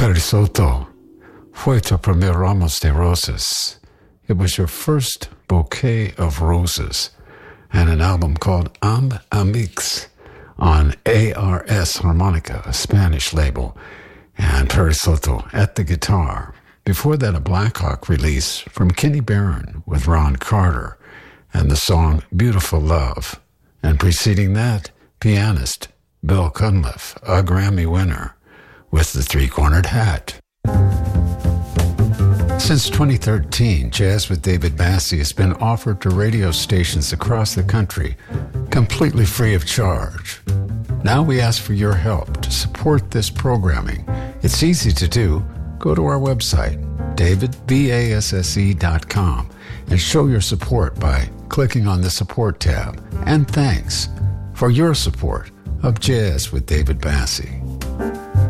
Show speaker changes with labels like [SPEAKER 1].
[SPEAKER 1] Perisotto, fue tu primer ramos de rosas. It was your first bouquet of roses, and an album called Amb Amix on ARS Harmonica, a Spanish label, and Perisotto at the guitar. Before that, a Blackhawk release from Kenny Barron with Ron Carter and the song Beautiful Love. And preceding that, pianist Bill Cunliffe, a Grammy winner, with The Three-Cornered Hat. Since 2013, Jazz with David Bassie has been offered to radio stations across the country, completely free of charge. Now we ask for your help to support this programming. It's easy to do. Go to our website, davidbasse.com, and show your support by clicking on the Support tab. And thanks for your support of Jazz with David Bassie.